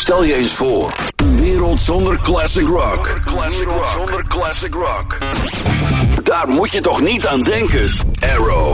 Stel je eens voor, een wereld zonder classic rock. Zonder classic rock. Daar moet je toch niet aan denken? Arrow.